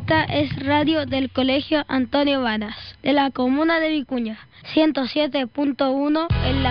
Esta es radio del Colegio Antonio Varas, de la comuna de Vicuña, 107.1 en la